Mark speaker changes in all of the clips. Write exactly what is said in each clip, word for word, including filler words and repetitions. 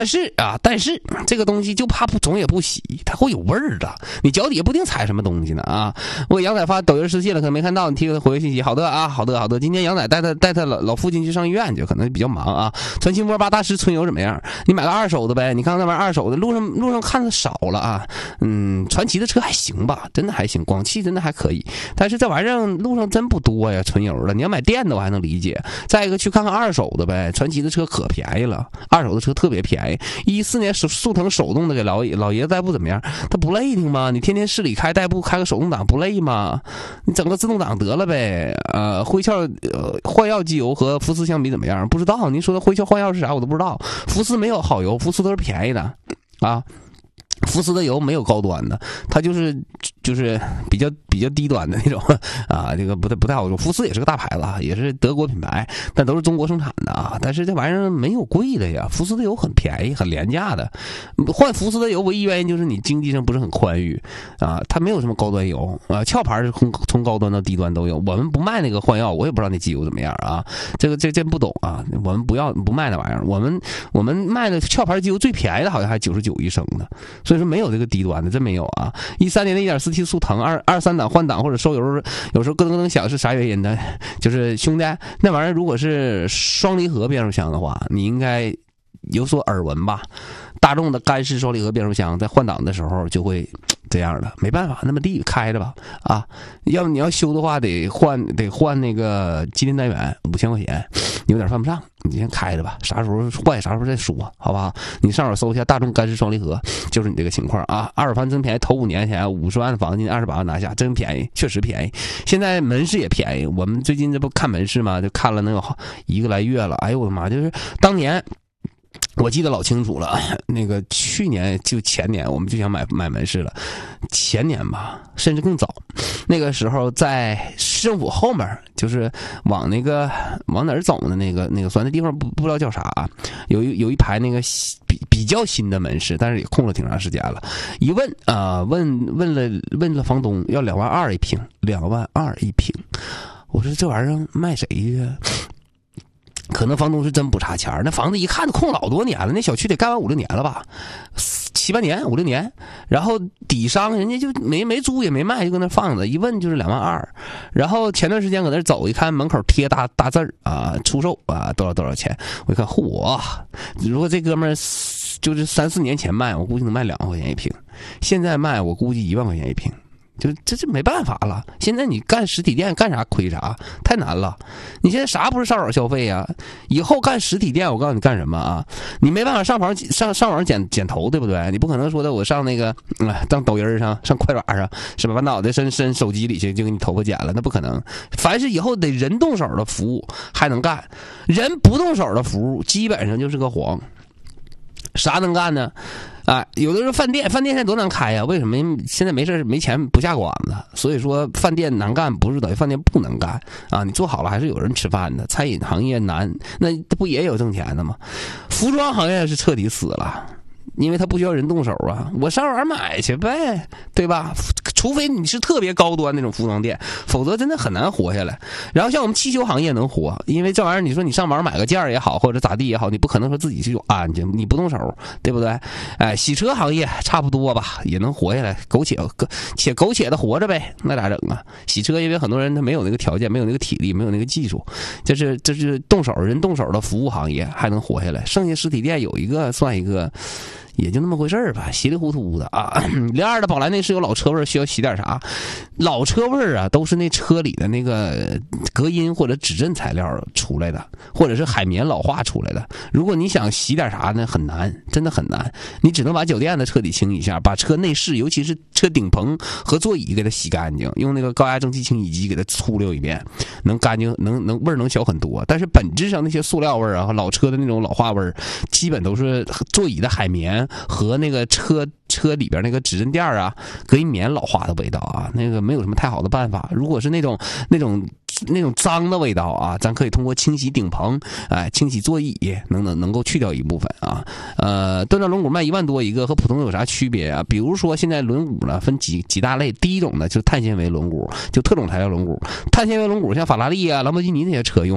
Speaker 1: 但是啊，但是这个东西就怕不总也不洗，它会有味儿的。你脚底下不定踩什么东西呢啊！我给杨仔发抖音私信了，可能没看到，你提个回信息。好的啊，好的好的。今天杨仔带他带他老老父亲去上医院去，可能比较忙啊。传奇摩巴大师春游怎么样？你买个二手的呗，你看看那玩意儿二手的，路上路上看的少了啊。嗯，传奇的车还行吧，真的还行，广汽真的还可以，但是这玩意儿路上真不多呀，春游的。你要买电的我还能理解，再一个去看看二手的呗。传奇的车可便宜了，二手的车特别便宜。一四年速腾手动的给老爷老爷子代步怎么样？他不累挺吗？你天天市里开代步开个手动挡不累吗？你整个自动挡得了呗。呃，灰壳呃换药机油和福斯相比怎么样？不知道。您说的灰壳换药是啥我都不知道。福斯没有好油，福斯都是便宜的啊。福斯的油没有高端的，它就是就是比较比较低端的那种啊，这个不太不太好用。福斯也是个大牌子啊，也是德国品牌，但都是中国生产的啊。但是这玩意儿没有贵的呀，福斯的油很便宜，很廉价的。换福斯的油唯一原因就是你经济上不是很宽裕啊，它没有什么高端油啊，壳牌是从从高端到低端都有。我们不卖那个换药，我也不知道那机油怎么样啊，这个这真不懂啊。我们不要不卖那玩意儿，我们我们卖的壳牌机油最便宜的好像还九十九一升的。所以说没有这个低端的，真没有啊！一三年的 一点四 T 速腾，二二三档换挡或者收油，有时候咯噔咯噔响是啥原因呢？就是兄弟，那玩意儿如果是双离合变速箱的话，你应该有所耳闻吧？大众的干式双离合变速箱在换挡的时候就会这样的，没办法，那么地开着吧啊！要你要修的话，得换得换那个机电单元，五千块钱，你有点犯不上，你先开着吧，啥时候坏啥时候再说，好吧？你上网搜一下大众干式双离合，就是你这个情况啊！二手房真便宜，头五年前五十万的房子，二十八万拿下，真便宜，确实便宜。现在门市也便宜，我们最近这不看门市吗？就看了能有一个来月了，哎呦我的妈！就是当年。我记得老清楚了，那个去年就前年我们就想买买门市了，前年吧，甚至更早。那个时候在市政府后面，就是往那个往哪儿走的那个那个算那地方不不知道叫啥啊，有一有一排那个比比较新的门市，但是也空了挺长时间了。一问啊、呃，问问了问了房东要两万二一平，两万二一平。我说这玩意儿卖谁去？可能房东是真不差钱，那房子一看空老多年了，那小区得盖完五六年了吧，七八年五六年，然后底商人家就没没租也没卖，就搁那放着，一问就是两万二。然后前段时间搁那走一看，门口贴大大字儿啊，出售啊多少多少钱，我一看嚯，如果这哥们儿就是三四年前卖，我估计能卖两万块钱一平，现在卖我估计一万块钱一平。就这这没办法了，现在你干实体店干啥亏啥，太难了。你现在啥不是上网消费呀？以后干实体店，我告诉你干什么啊？你没办法上网上上网剪剪头，对不对？你不可能说的我上那个嗯当抖音上上快板上是吧？把脑袋伸伸手机里去就给你头发剪了，那不可能。凡是以后得人动手的服务还能干，人不动手的服务基本上就是个黄。啥能干呢？啊，有的是饭店，饭店现在多难开呀？为什么现在没事没钱不下馆子？所以说饭店难干不是等于饭店不能干啊！你做好了还是有人吃饭的。餐饮行业难，那不也有挣钱的吗？服装行业是彻底死了。因为他不需要人动手啊，我上网买去呗，对吧？除非你是特别高端那种服装店，否则真的很难活下来。然后像我们汽修行业能活，因为这玩意儿你说你上网买个件儿也好，或者咋地也好，你不可能说自己去安静，你不动手，对不对？哎，洗车行业差不多吧，也能活下来，苟且且苟且的活着呗，那咋整啊？洗车因为很多人他没有那个条件，没有那个体力，没有那个技术，这是这是动手人动手的服务行业还能活下来，剩下实体店有一个算一个。也就那么回事儿吧，稀里糊涂的啊。零二的宝来内是有老车味，需要洗点啥？老车味啊，都是那车里的那个隔音或者指震材料出来的，或者是海绵老化出来的。如果你想洗点啥呢，很难，真的很难。你只能把酒店的彻底清一下，把车内饰，尤其是车顶棚和座椅给它洗干净，用那个高压蒸汽清洗机给它粗溜一遍，能干净，能能味儿能小很多。但是本质上那些塑料味儿啊，和老车的那种老化味儿，基本都是座椅的海绵。和那个车车里边那个指针垫啊、隔音棉老化的味道啊，那个没有什么太好的办法。如果是那种那种那种脏的味道啊，咱可以通过清洗顶棚，哎，清洗座椅，能能能够去掉一部分啊。呃，锻造轮毂卖一万多一个，和普通有啥区别啊？比如说现在轮毂呢分几几大类，第一种呢就是碳纤维轮毂，就特种材料轮毂。碳纤维轮毂像法拉利啊、兰博基尼那些车用。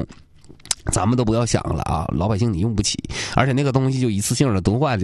Speaker 1: 咱们都不要想了啊，老百姓你用不起，而且那个东西就一次性的多坏。